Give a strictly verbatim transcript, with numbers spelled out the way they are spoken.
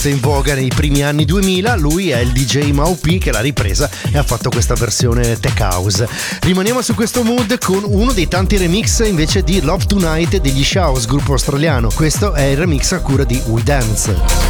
in voga nei primi anni duemila. Lui è il D J Mau P che l'ha ripresa e ha fatto questa versione tech house. Rimaniamo su questo mood con uno dei tanti remix invece di Love Tonight degli Shouse, gruppo australiano. Questo è il remix a cura di We Dance.